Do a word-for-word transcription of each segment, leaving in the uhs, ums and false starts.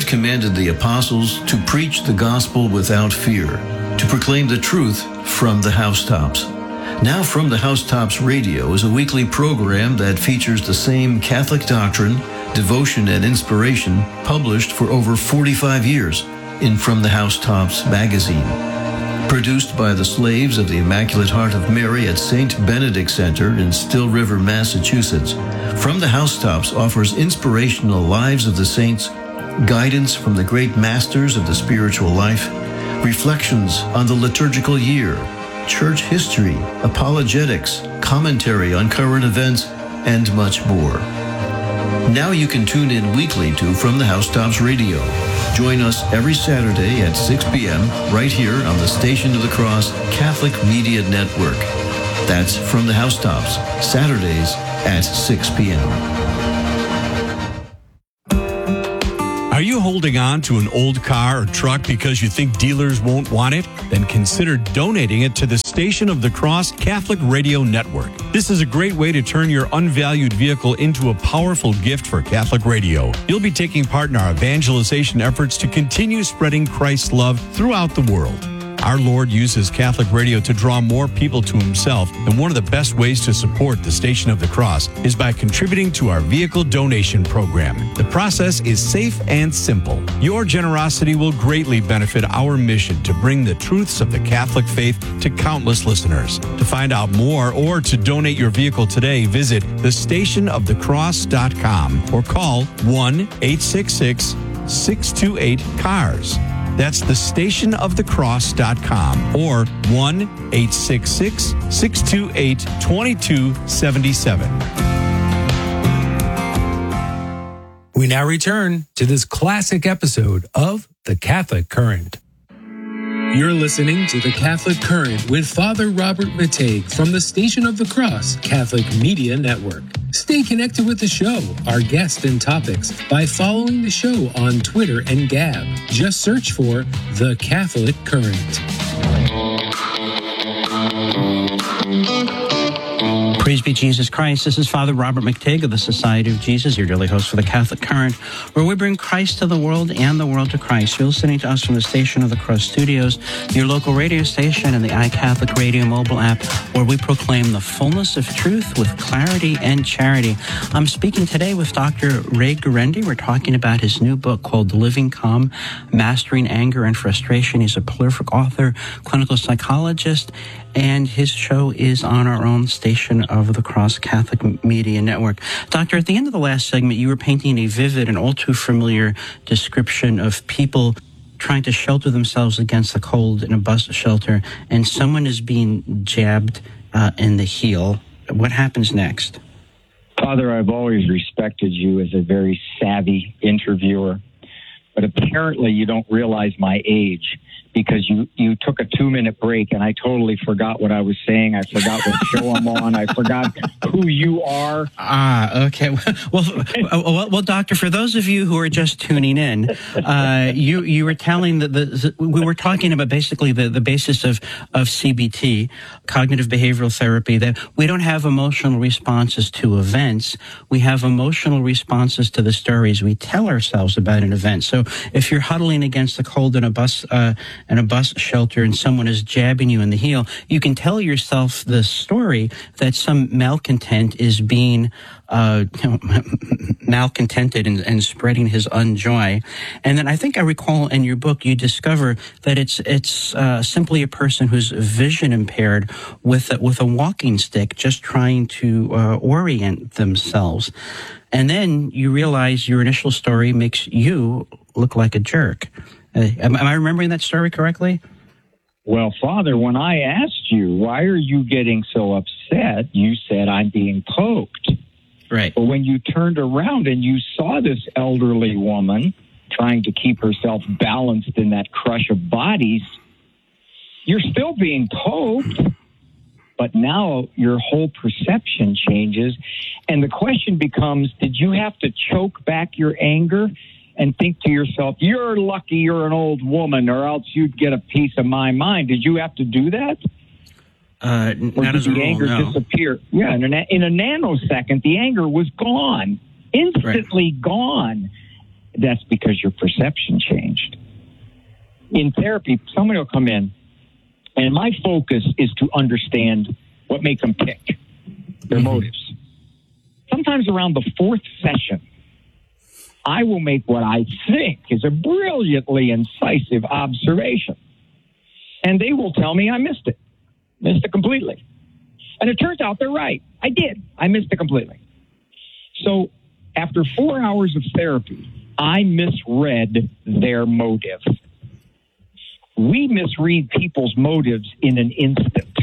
Lord commanded the apostles to preach the gospel without fear, to proclaim the truth from the housetops. Now From the Housetops Radio is a weekly program that features the same Catholic doctrine, devotion, and inspiration published for over forty-five years in From the Housetops magazine. Produced by the slaves of the Immaculate Heart of Mary at Saint Benedict Center in Still River, Massachusetts, From the Housetops offers inspirational lives of the saints, guidance from the great masters of the spiritual life, reflections on the liturgical year, church history, apologetics, commentary on current events, and much more. Now you can tune in weekly to From the Housetops Radio. Join us every Saturday at six p.m. right here on the Station of the Cross Catholic Media Network. That's From the Housetops, Saturdays at six p.m. Are you holding on to an old car or truck because you think dealers won't want it? Then consider donating it to the Station of the Cross Catholic Radio Network. This is a great way to turn your unvalued vehicle into a powerful gift for Catholic radio. You'll be taking part in our evangelization efforts to continue spreading Christ's love throughout the world. Our Lord uses Catholic radio to draw more people to himself, and one of the best ways to support the Station of the Cross is by contributing to our vehicle donation program. The process is safe and simple. Your generosity will greatly benefit our mission to bring the truths of the Catholic faith to countless listeners. To find out more or to donate your vehicle today, visit the station of the cross dot com or call one eight six six, six two eight, C A R S. That's the station of the cross dot com or one eight six six, six two eight, two two seven seven. We now return to this classic episode of The Catholic Current. You're listening to The Catholic Current with Father Robert Matej from the Station of the Cross Catholic Media Network. Stay connected with the show, our guests and topics by following the show on Twitter and Gab. Just search for The Catholic Current. Praise be Jesus Christ. This is Father Robert Matej of the Society of Jesus, your daily host for the Catholic Current, where we bring Christ to the world and the world to Christ. You're listening to us from the Station of the Cross Studios, your local radio station, and the iCatholic Radio mobile app, where we proclaim the fullness of truth with clarity and charity. I'm speaking today with Doctor Ray Guarendi. We're talking about his new book called The Living Calm, Mastering Anger and Frustration. He's a prolific author, clinical psychologist, and his show is on our own Station of the Cross Catholic Media Network. Doctor, at the end of the last segment, you were painting a vivid and all too familiar description of people trying to shelter themselves against the cold in a bus shelter, and someone is being jabbed uh, in the heel. What happens next? Father, I've always respected you as a very savvy interviewer, but apparently you don't realize my age, because you, you took a two-minute break, and I totally forgot what I was saying. I forgot what show I'm on. I forgot who you are. Ah, okay. Well, well, well, Doctor, for those of you who are just tuning in, uh, you you were telling that the, we were talking about basically the, the basis of, of C B T, cognitive behavioral therapy, that we don't have emotional responses to events. We have emotional responses to the stories we tell ourselves about an event. So if you're huddling against the cold in a bus, uh, in a bus shelter and someone is jabbing you in the heel, you can tell yourself the story that some malcontent is being uh, you know, malcontented and, and spreading his unjoy. And then I think I recall in your book you discover that it's it's uh, simply a person who's vision impaired with a, with a walking stick, just trying to uh, orient themselves. And then you realize your initial story makes you look like a jerk. Uh, am, am I remembering that story correctly? Well, Father, when I asked you, why are you getting so upset, you said, I'm being poked. Right. But when you turned around and you saw this elderly woman trying to keep herself balanced in that crush of bodies, you're still being poked, but now your whole perception changes. And the question becomes, did you have to choke back your anger and think to yourself, you're lucky you're an old woman, or else you'd get a piece of my mind? Did you have to do that? Uh, or not did as a the rule, anger no. disappear? Yeah, in a, in a nanosecond, the anger was gone, instantly right. gone. that's because your perception changed. In therapy, somebody will come in, and my focus is to understand what makes them tick, their mm-hmm. motives. Sometimes around the fourth session, I will make what I think is a brilliantly incisive observation. And they will tell me I missed it, missed it completely. And it turns out they're right. I did. I missed it completely. So after four hours of therapy, I misread their motive. We misread people's motives in an instant.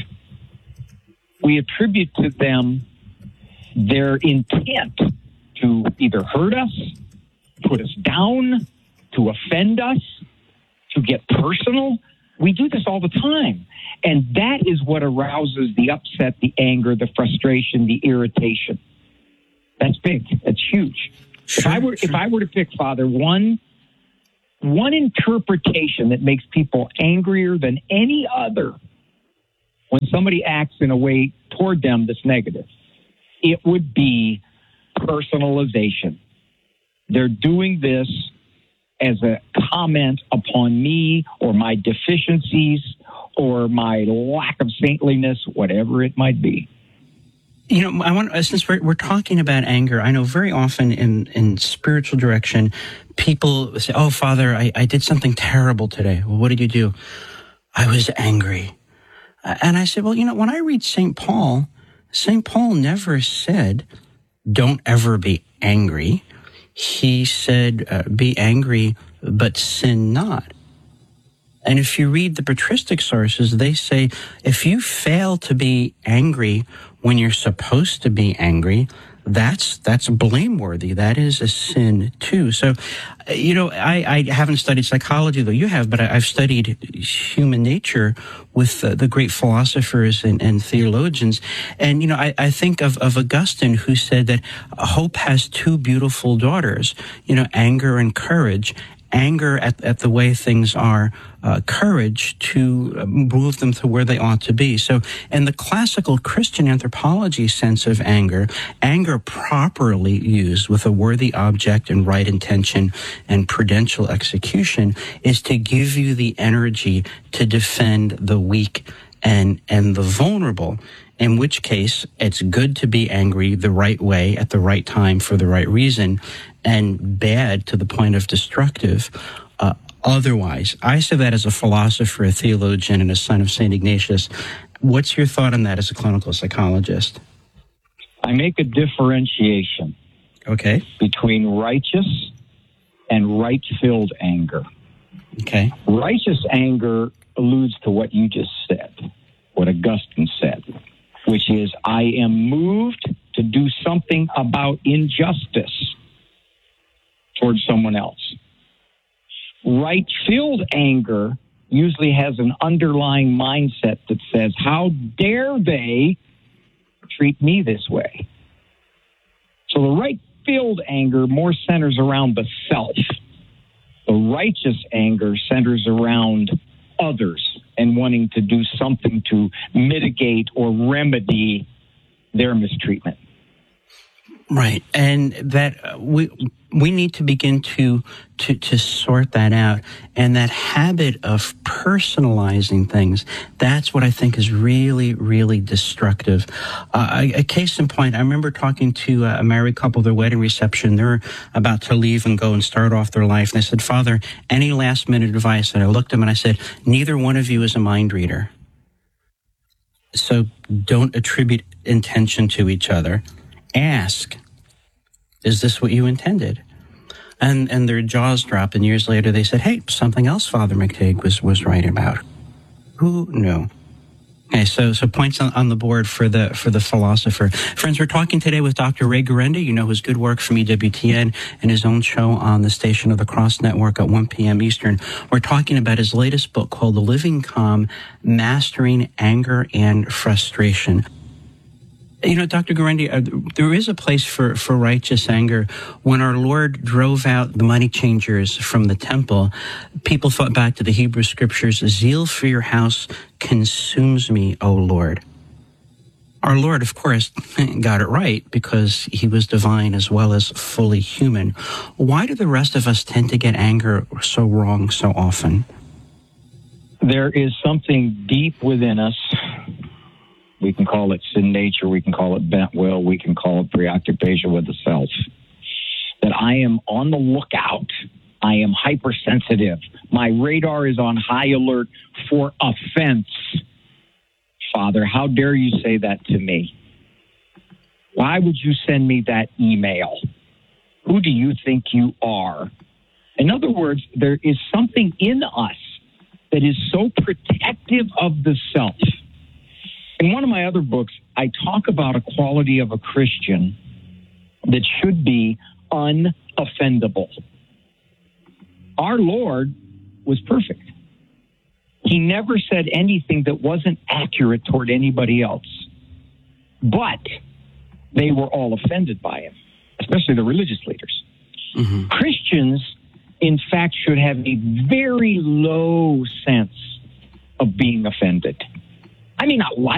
We attribute to them their intent to either hurt us, put us down, to offend us, to get personal. We do this all the time. And that is what arouses the upset, the anger, the frustration, the irritation. That's big. That's huge. Sure, if I were sure. if I were to pick, Father, one one interpretation that makes people angrier than any other when somebody acts in a way toward them that's negative, it would be personalization. They're doing this as a comment upon me or my deficiencies or my lack of saintliness, whatever it might be. You know, I want, since we're, we're talking about anger, I know very often in, in spiritual direction, people say, oh, Father, I, I did something terrible today. Well, what did you do? I was angry. And I said, well, you know, when I read Saint Paul, Saint Paul never said, don't ever be angry. He said, uh, be angry, but sin not. And if you read the patristic sources, they say, if you fail to be angry when you're supposed to be angry, that's that's blameworthy. That is a sin too. So, you know, I, I haven't studied psychology, though you have, but I, I've studied human nature with uh, the great philosophers and, and theologians. And, you know, I, I think of, of Augustine, who said that hope has two beautiful daughters, you know, anger and courage. Anger at, at the way things are, uh, courage to move them to where they ought to be. So in the classical Christian anthropology sense of anger, anger properly used with a worthy object and right intention and prudential execution is to give you the energy to defend the weak and, and the vulnerable. In which case, it's good to be angry the right way at the right time for the right reason, and bad to the point of destructive uh, otherwise. I say that as a philosopher, a theologian, and a son of Saint Ignatius. What's your thought on that as a clinical psychologist? I make a differentiation okay. between righteous and right-filled anger. Okay. Righteous anger alludes to what you just said, what Augustine said, which is, I am moved to do something about injustice towards someone else. Right-filled anger usually has an underlying mindset that says, how dare they treat me this way? So the right-filled anger more centers around the self. The righteous anger centers around others and wanting to do something to mitigate or remedy their mistreatment. Right, and that uh, we we need to begin to, to to sort that out. And that habit of personalizing things, that's what I think is really, really destructive. Uh, a, a case in point, I remember talking to a married couple, their wedding reception. They're about to leave and go and start off their life. And they said, Father, any last minute advice? And I looked at them and I said, neither one of you is a mind reader. So don't attribute intention to each other. Ask, is this what you intended? And and their jaws dropped, and years later they said, hey, something else Father McTeigue was, was right about. Who knew? Okay, so so points on, on the board for the for the philosopher. Friends, we're talking today with Doctor Ray Guarendi. You know his good work from E W T N and his own show on the Station of the Cross Network at one p.m. Eastern. We're talking about his latest book called The Living Calm, Mastering Anger and Frustration. You know, Doctor Guarendi, uh, there is a place for, for righteous anger. When our Lord drove out the money changers from the temple, people thought back to the Hebrew scriptures, zeal for your house consumes me, O Lord. Our Lord, of course, got it right because he was divine as well as fully human. Why do the rest of us tend to get anger so wrong so often? There is something deep within us. We can call it sin nature. We can call it bent will. We can call it preoccupation with the self. That I am on the lookout. I am hypersensitive. My radar is on high alert for offense. Father, how dare you say that to me? Why would you send me that email? Who do you think you are? In other words, there is something in us that is so protective of the self. In one of my other books, I talk about a quality of a Christian that should be unoffendable. Our Lord was perfect. He never said anything that wasn't accurate toward anybody else. But they were all offended by him, especially the religious leaders. Mm-hmm. Christians, in fact, should have a very low sense of being offended. I may not like